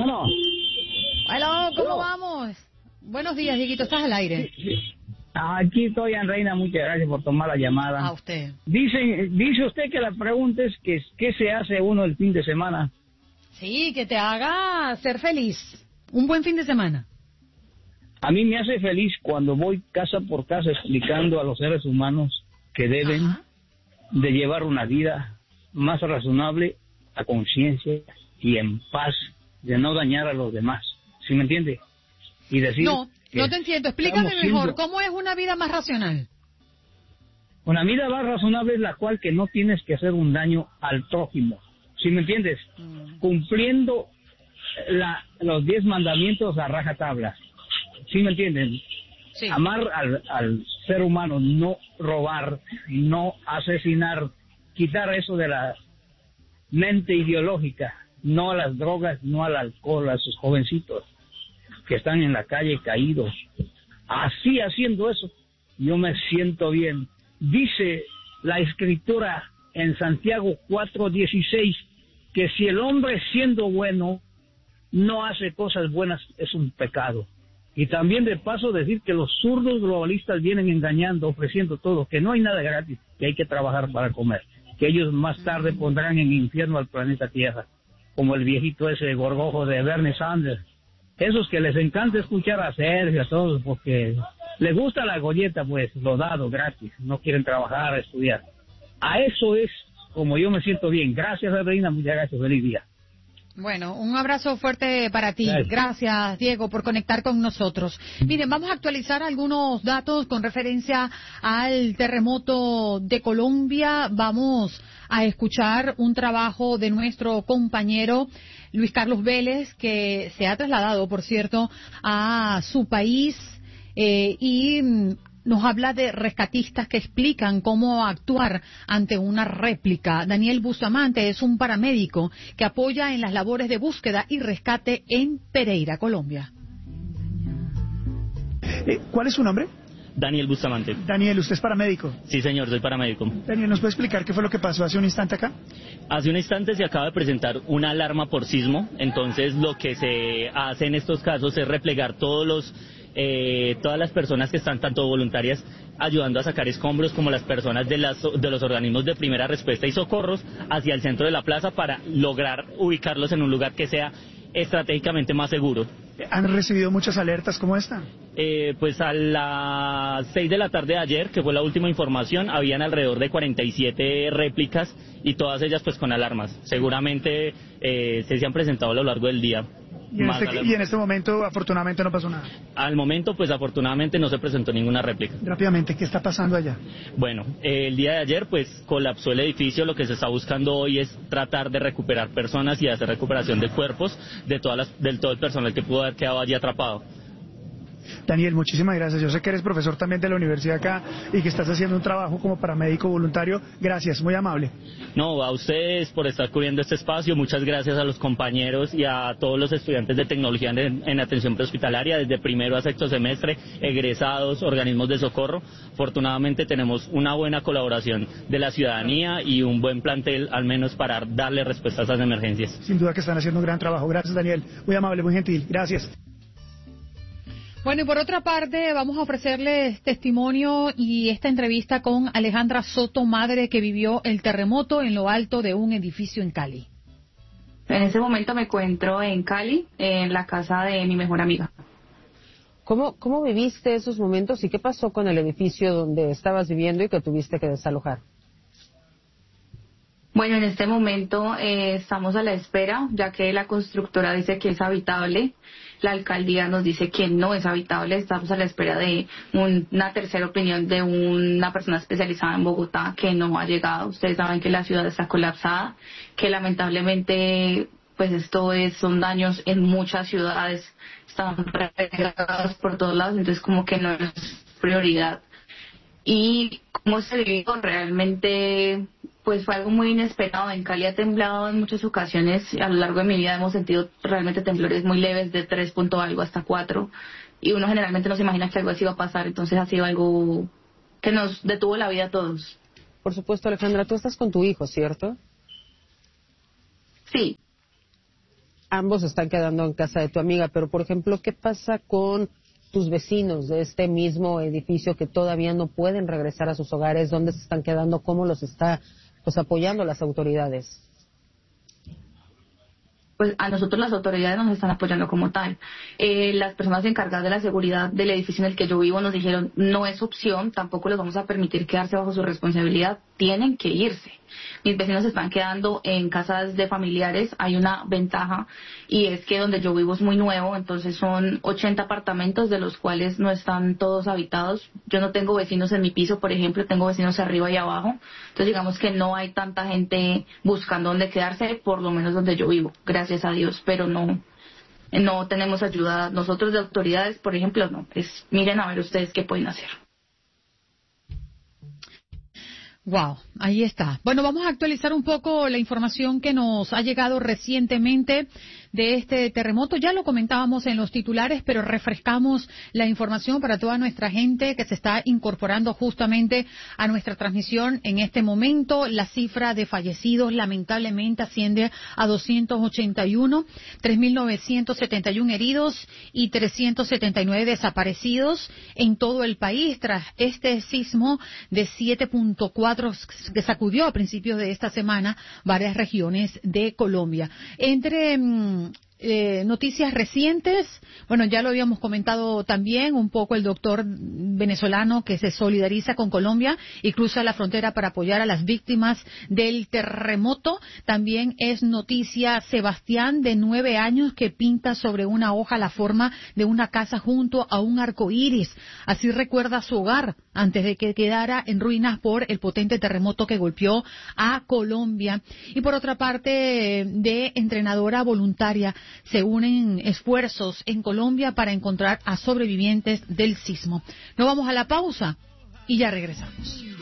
Bueno. Hola, ¿cómo vamos? Buenos días, Dieguito, estás al aire. Sí. Aquí estoy, Reina, muchas gracias por tomar la llamada. A usted. Dice usted que la pregunta es que qué se hace uno el fin de semana. Sí, que te haga ser feliz. Un buen fin de semana. A mí me hace feliz cuando voy casa por casa explicando a los seres humanos que deben de llevar una vida más razonable, a conciencia y en paz, de no dañar a los demás. ¿Sí me entiende? Y decir... No te entiendo. Explícame mejor, ¿cómo es una vida más racional? Una vida más razonable es la cual que no tienes que hacer un daño al prójimo. ¿Sí me entiendes? Cumpliendo los 10 mandamientos a rajatabla. ¿Sí me entienden? Sí. Amar al ser humano, no robar, no asesinar, quitar eso de la mente ideológica, no a las drogas, no al alcohol, a esos jovencitos que están en la calle caídos. Así, haciendo eso, yo me siento bien. Dice la Escritura en Santiago 4:16 que si el hombre siendo bueno no hace cosas buenas, es un pecado. Y también de paso decir que los zurdos globalistas vienen engañando, ofreciendo todo, que no hay nada gratis, que hay que trabajar para comer, que ellos más tarde pondrán en infierno al planeta Tierra, como el viejito ese gorgojo de Bernie Sanders. Esos que les encanta escuchar a Sergio, a todos, porque les gusta la golleta, pues, lo dado gratis, no quieren trabajar, estudiar. A eso es como yo me siento bien. Gracias, Reina, muchas gracias, feliz día. Bueno, un abrazo fuerte para ti. Gracias, Diego, por conectar con nosotros. Miren, vamos a actualizar algunos datos con referencia al terremoto de Colombia. Vamos a escuchar un trabajo de nuestro compañero Luis Carlos Vélez, que se ha trasladado, por cierto, a su país y nos habla de rescatistas que explican cómo actuar ante una réplica. Daniel Bustamante es un paramédico que apoya en las labores de búsqueda y rescate en Pereira, Colombia. ¿Cuál es su nombre? Daniel Bustamante. Daniel, ¿usted es paramédico? Sí, señor, soy paramédico. Daniel, ¿nos puede explicar qué fue lo que pasó hace un instante acá? Hace un instante se acaba de presentar una alarma por sismo, entonces lo que se hace en estos casos es replegar todas las personas que están tanto voluntarias ayudando a sacar escombros como las personas de los organismos de primera respuesta y socorros hacia el centro de la plaza para lograr ubicarlos en un lugar que sea estratégicamente más seguro. ¿Han recibido muchas alertas como esta? Pues a las 6 de la tarde de ayer, que fue la última información, habían alrededor de 47 réplicas y todas ellas pues con alarmas. Seguramente se han presentado a lo largo del día. Y en este momento, afortunadamente, no pasó nada. Al momento, pues afortunadamente no se presentó ninguna réplica. Rápidamente, ¿qué está pasando allá? Bueno, el día de ayer, pues colapsó el edificio. Lo que se está buscando hoy es tratar de recuperar personas y hacer recuperación de cuerpos de todo el personal que pudo haber quedado allí atrapado. Daniel, muchísimas gracias. Yo sé que eres profesor también de la universidad acá y que estás haciendo un trabajo como paramédico voluntario. Gracias, muy amable. No, a ustedes por estar cubriendo este espacio. Muchas gracias a los compañeros y a todos los estudiantes de tecnología en atención prehospitalaria, desde primero a sexto semestre, egresados, organismos de socorro. Afortunadamente tenemos una buena colaboración de la ciudadanía y un buen plantel, al menos para darle respuesta a esas emergencias. Sin duda que están haciendo un gran trabajo. Gracias, Daniel. Muy amable, muy gentil. Gracias. Bueno, y por otra parte, vamos a ofrecerles testimonio y esta entrevista con Alejandra Soto, madre que vivió el terremoto en lo alto de un edificio en Cali. En ese momento me encuentro en Cali, en la casa de mi mejor amiga. ¿Cómo viviste esos momentos y qué pasó con el edificio donde estabas viviendo y que tuviste que desalojar? Bueno, en este momento estamos a la espera, ya que la constructora dice que es habitable. La alcaldía nos dice que no es habitable. Estamos a la espera de una tercera opinión de una persona especializada en Bogotá que no ha llegado. Ustedes saben que la ciudad está colapsada, que lamentablemente pues son daños en muchas ciudades, están regados por todos lados, entonces como que no es prioridad. Y cómo se vivió realmente, pues fue algo muy inesperado. En Cali ha temblado en muchas ocasiones. A lo largo de mi vida hemos sentido realmente temblores muy leves de 3 punto algo hasta 4. Y uno generalmente no se imagina que algo así va a pasar. Entonces ha sido algo que nos detuvo la vida a todos. Por supuesto, Alejandra, tú estás con tu hijo, ¿cierto? Sí. ambos están quedando en casa de tu amiga, pero por ejemplo, ¿qué pasa con tus vecinos de este mismo edificio que todavía no pueden regresar a sus hogares? ¿Dónde se están quedando? ¿Cómo los está apoyando las autoridades? Pues a nosotros las autoridades nos están apoyando como tal. Las personas encargadas de la seguridad del edificio en el que yo vivo nos dijeron, no es opción, tampoco les vamos a permitir quedarse bajo su responsabilidad, tienen que irse. Mis vecinos se están quedando en casas de familiares. Hay una ventaja y es que donde yo vivo es muy nuevo, entonces son 80 apartamentos de los cuales no están todos habitados. Yo no tengo vecinos en mi piso, por ejemplo, tengo vecinos arriba y abajo. Entonces digamos que no hay tanta gente buscando dónde quedarse, por lo menos donde yo vivo, gracias a Dios, pero no tenemos ayuda nosotros de autoridades, por ejemplo, no. Miren a ver ustedes qué pueden hacer. Wow, ahí está. Bueno, vamos a actualizar un poco la información que nos ha llegado recientemente de este terremoto. Ya lo comentábamos en los titulares, pero refrescamos la información para toda nuestra gente que se está incorporando justamente a nuestra transmisión en este momento. La cifra de fallecidos lamentablemente asciende a 281, 3.971 heridos y 379 desaparecidos en todo el país tras este sismo de 7.4 que sacudió a principios de esta semana varias regiones de Colombia. Entre noticias recientes, bueno, ya lo habíamos comentado también un poco el doctor venezolano que se solidariza con Colombia y cruza la frontera para apoyar a las víctimas del terremoto. También es noticia Sebastián, de 9 años, que pinta sobre una hoja la forma de una casa junto a un arco iris. Así recuerda su hogar antes de que quedara en ruinas por el potente terremoto que golpeó a Colombia. Y por otra parte, de entrenadora voluntaria, se unen esfuerzos en Colombia para encontrar a sobrevivientes del sismo. Nos vamos a la pausa y ya regresamos.